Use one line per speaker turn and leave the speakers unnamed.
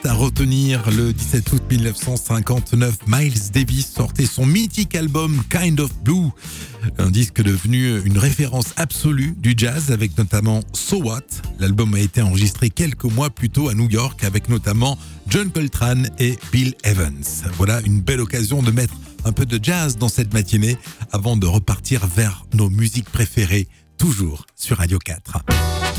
à retenir. Le 17 août 1959, Miles Davis sortait son mythique album Kind of Blue, un disque devenu une référence absolue du jazz avec notamment So What. L'album a été enregistré quelques mois plus tôt à New York avec notamment John Coltrane et Bill Evans. Voilà une belle occasion de mettre un peu de jazz dans cette matinée avant de repartir vers nos musiques préférées, toujours sur Radio 4.